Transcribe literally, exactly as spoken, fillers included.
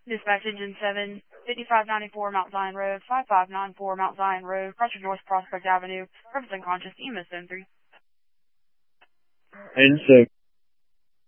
Dispatch engine seven, fifty-five ninety-four Mount Zion Road, five five nine four Mount Zion Road, Crutcher North Prospect Avenue, purpose unconscious, E M S seven three. Engine seven.